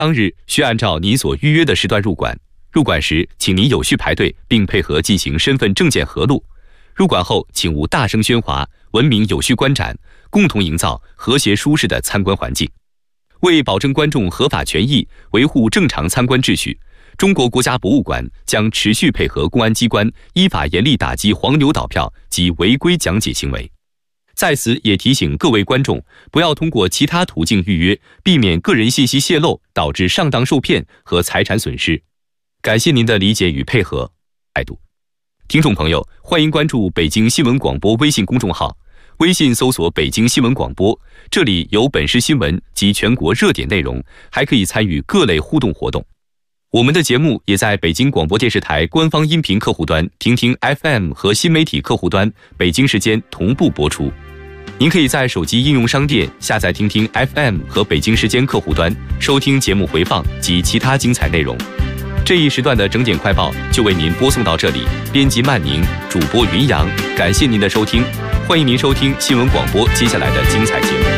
当日需按照你所预约的时段入馆。入馆时，请您有序排队，并配合进行身份证件核录。入馆后，请勿大声喧哗，文明有序观展，共同营造和谐舒适的参观环境。为保证观众合法权益，维护正常参观秩序，中国国家博物馆将持续配合公安机关，依法严厉打击黄牛倒票及违规讲解行为。在此也提醒各位观众，不要通过其他途径预约，避免个人信息泄露导致上当受骗和财产损失。感谢您的理解与配合。态度，听众朋友，欢迎关注北京新闻广播微信公众号，微信搜索北京新闻广播，这里有本市新闻及全国热点内容，还可以参与各类互动活动。我们的节目也在北京广播电视台官方音频客户端听听 FM 和新媒体客户端北京时间同步播出。您可以在手机应用商店下载听听 FM 和北京时间客户端，收听节目回放及其他精彩内容。这一时段的整点快报就为您播送到这里，编辑曼宁，主播云阳，感谢您的收听，欢迎您收听新闻广播接下来的精彩节目。